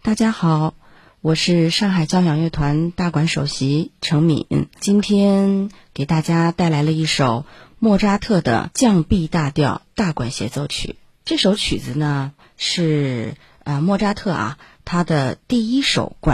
大家好，我是上海交响乐团大管首席程敏，今天给大家带来了一首莫扎特的降 B 大调大管协奏曲。这首曲子呢是莫扎特他的第一首管